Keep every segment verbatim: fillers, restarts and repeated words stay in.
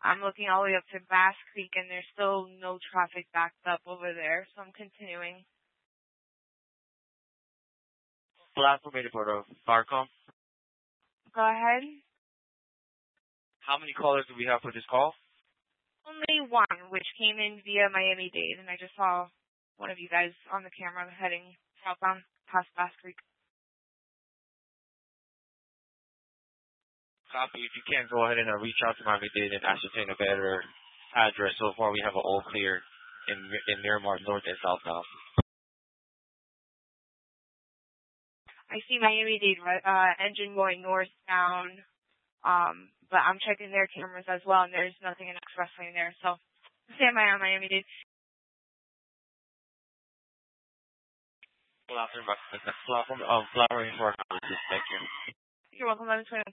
I'm looking all the way up to Bass Creek, and there's still no traffic backed up over there, so I'm continuing. Last information for the Farcom. Go ahead. How many callers do we have for this call? Only one, which came in via Miami-Dade, and I just saw one of you guys on the camera heading southbound past Bass Creek. Copy. If you can, go ahead and uh, reach out to Miami-Dade and ascertain a better address. So far, we have an all clear in in Miramar, north and southbound. I see Miami-Dade uh, engine going northbound, um, but I'm checking their cameras as well, and there's nothing in express lane there. So, stand by on Miami-Dade. Um, flowering for thank you. You're welcome. eleven twenty-one.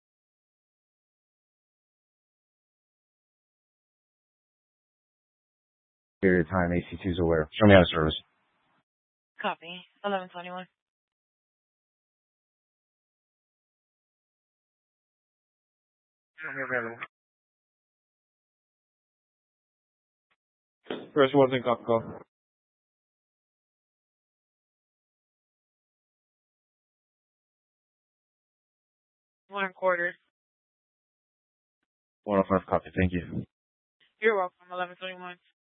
Period of time, A C two is aware. Show me out of service. Copy. eleven twenty-one. First one's in Copco. One and quarter. one oh five copy, thank you. You're welcome. eleven twenty-one.